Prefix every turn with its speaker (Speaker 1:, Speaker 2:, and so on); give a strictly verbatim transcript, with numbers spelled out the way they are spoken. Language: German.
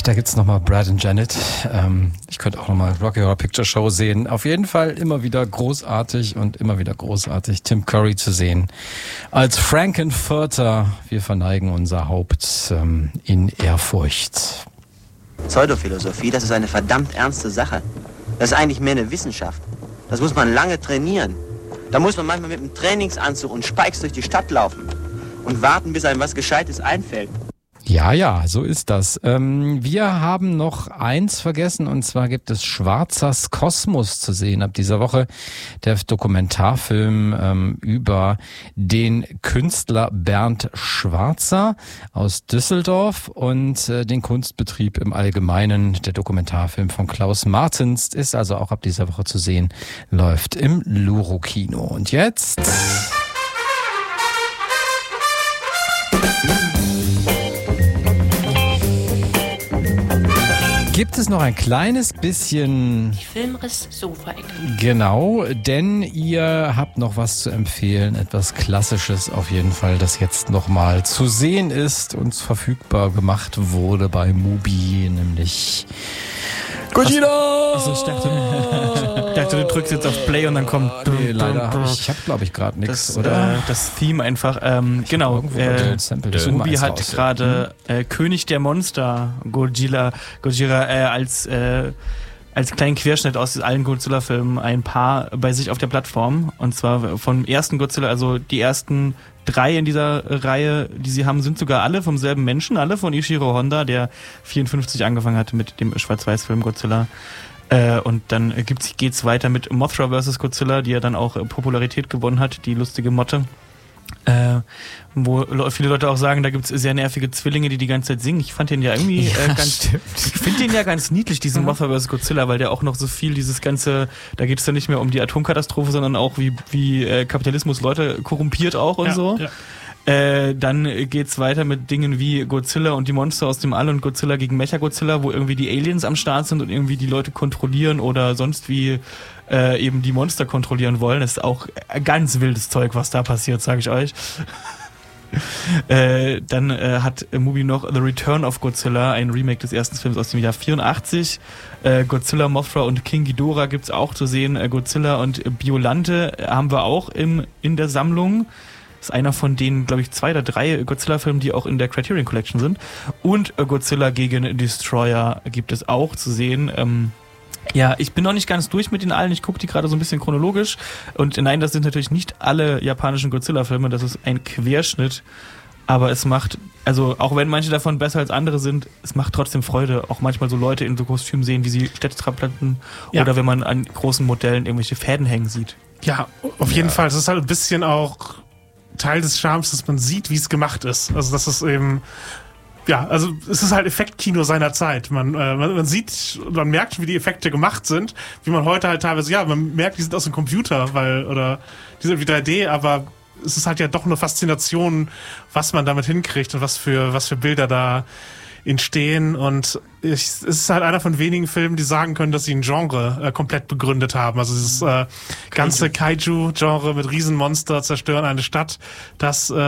Speaker 1: da gibt's nochmal Brad and Janet. Ähm, ich könnte auch nochmal Rocky Horror Picture Show sehen. Auf jeden Fall immer wieder großartig und immer wieder großartig, Tim Curry zu sehen. Als Frankenfurter, wir verneigen unser Haupt ähm, in Ehrfurcht.
Speaker 2: Pseudophilosophie, das ist eine verdammt ernste Sache. Das ist eigentlich mehr eine Wissenschaft. Das muss man lange trainieren. Da muss man manchmal mit einem Trainingsanzug und Spikes durch die Stadt laufen und warten, bis einem was Gescheites einfällt.
Speaker 1: Ja, ja, so ist das. Ähm, wir haben noch eins vergessen, und zwar gibt es Schwarzers Kosmos zu sehen ab dieser Woche. Der Dokumentarfilm ähm, über den Künstler Bernd Schwarzer aus Düsseldorf und äh, den Kunstbetrieb im Allgemeinen. Der Dokumentarfilm von Klaus Martens ist also auch ab dieser Woche zu sehen, läuft im Luro-Kino. Und jetzt... gibt es noch ein kleines bisschen...
Speaker 3: Die Filmriss-Sofa-Ecke.
Speaker 1: Genau, denn ihr habt noch was zu empfehlen, etwas Klassisches auf jeden Fall, das jetzt nochmal zu sehen ist und verfügbar gemacht wurde bei Mubi, nämlich... Gojira!
Speaker 4: Also ich dachte, ich dachte, du drückst jetzt auf Play und dann kommt...
Speaker 1: Nee, leider hab ich, ich habe glaube ich gerade nichts,
Speaker 4: das,
Speaker 1: oder?
Speaker 4: Äh, das Theme einfach, ähm, genau, äh, Mubi hat gerade äh, König der Monster, Godzilla, Gojira äh, als, äh, als kleinen Querschnitt aus allen Godzilla-Filmen ein paar bei sich auf der Plattform. Und zwar vom ersten Godzilla, also die ersten drei in dieser Reihe, die sie haben, sind sogar alle vom selben Menschen, alle von Ishiro Honda, der vierundfünfzig angefangen hat mit dem Schwarz-Weiß-Film Godzilla. Äh, und dann gibt's, geht's weiter mit Mothra versus. Godzilla, die ja dann auch Popularität gewonnen hat, die lustige Motte. Äh, wo viele Leute auch sagen, da gibt's sehr nervige Zwillinge, die die ganze Zeit singen. Ich fand den ja irgendwie
Speaker 1: ja,
Speaker 4: äh, ganz, stimmt. Ich finde den ja ganz niedlich, diesen mhm. Mothra versus. Godzilla, weil der auch noch so viel dieses ganze, da geht es dann nicht mehr um die Atomkatastrophe, sondern auch wie, wie äh, Kapitalismus Leute korrumpiert auch und ja, so. Ja. Äh, dann geht's weiter mit Dingen wie Godzilla und die Monster aus dem All und Godzilla gegen Mechagodzilla, wo irgendwie die Aliens am Start sind und irgendwie die Leute kontrollieren oder sonst wie äh, eben die Monster kontrollieren wollen. Das ist auch ganz wildes Zeug, was da passiert, sage ich euch. äh, dann äh, hat Mubi noch The Return of Godzilla, ein Remake des ersten Films aus dem Jahr vierundachtzig. Äh, Godzilla, Mothra und King Ghidorah gibt's auch zu sehen. Äh, Godzilla und Biolante haben wir auch im, in der Sammlung. Das ist einer von den, glaube ich, zwei oder drei Godzilla-Filmen, die auch in der Criterion Collection sind. Und Godzilla gegen Destroyer gibt es auch zu sehen. Ähm, ja, ich bin noch nicht ganz durch mit den allen. Ich gucke die gerade so ein bisschen chronologisch. Und nein, das sind natürlich nicht alle japanischen Godzilla-Filme. Das ist ein Querschnitt. Aber es macht, also auch wenn manche davon besser als andere sind, es macht trotzdem Freude, auch manchmal so Leute in so Kostümen sehen, wie sie Städte trampeln. Ja. Oder wenn man an großen Modellen irgendwelche Fäden hängen sieht.
Speaker 5: Ja, auf jeden ja. Fall. Es ist halt ein bisschen auch Teil des Charmes, dass man sieht, wie es gemacht ist. Also das ist eben, ja, also es ist halt Effektkino seiner Zeit. Man, äh, man, man sieht, man merkt, wie die Effekte gemacht sind, wie man heute halt teilweise, ja, man merkt, die sind aus dem Computer, weil, oder die sind wie drei D, aber es ist halt ja doch eine Faszination, was man damit hinkriegt und was für, was für Bilder da entstehen. Und ich, es ist halt einer von wenigen Filmen, die sagen können, dass sie ein Genre äh, komplett begründet haben. Also dieses äh, ganze Kaiju-Genre mit Riesenmonster zerstören eine Stadt, das äh,